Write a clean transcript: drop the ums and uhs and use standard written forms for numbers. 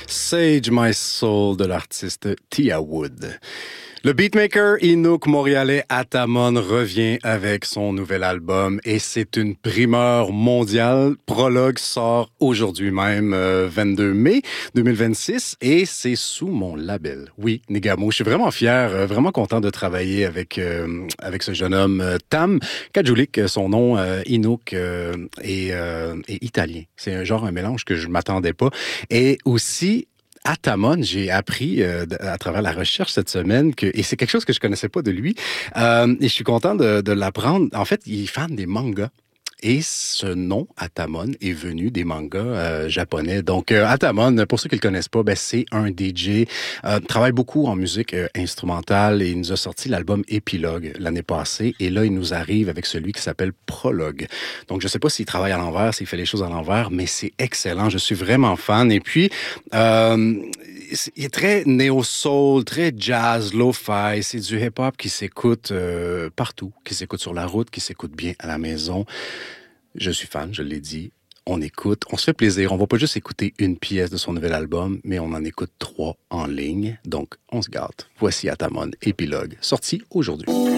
Sage My Soul de l'artiste Tia Wood. Le beatmaker Inuk montréalais Atamon revient avec son nouvel album et c'est une primeur mondiale. Prologue sort aujourd'hui même, 22 mai 2026 et c'est sous mon label. Oui, Nigamo. Je suis vraiment fier, vraiment content de travailler avec ce jeune homme. Tam Kadjulik, son nom, Inuk, est italien. C'est un mélange que je m'attendais pas. Et aussi, Atamon, j'ai appris à travers la recherche cette semaine et c'est quelque chose que je connaissais pas de lui, et je suis content de l'apprendre. En fait, il est fan des mangas. Et ce nom, Atamon, est venu des mangas japonais. Donc, Atamon, pour ceux qui le connaissent pas, c'est un DJ, travaille beaucoup en musique instrumentale et il nous a sorti l'album Épilogue l'année passée. Et là, il nous arrive avec celui qui s'appelle Prologue. Donc, je sais pas s'il travaille à l'envers, s'il fait les choses à l'envers, mais c'est excellent. Je suis vraiment fan. Et puis, il est très néo-soul, très jazz, lo-fi. C'est du hip-hop qui s'écoute partout, qui s'écoute sur la route, qui s'écoute bien à la maison. Je suis fan, je l'ai dit. On écoute, on se fait plaisir. On va pas juste écouter une pièce de son nouvel album, mais on en écoute 3 en ligne. Donc, on se gâte. Voici Atamon, Épilogue, sorti aujourd'hui.